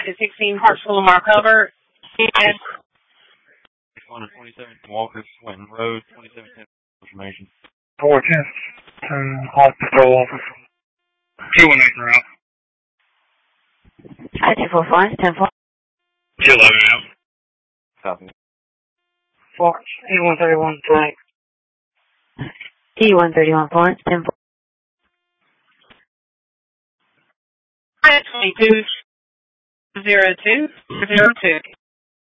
to 16 Hartsville Lamar Cover. And 127 Walker Swinton Road, 2710 information. 410 Hospital Office. 218 route. Hi, 245, 10-4. 211 out. Copy. Fox, E131 flight. E131 Florence, 10-4. Hi, 2202.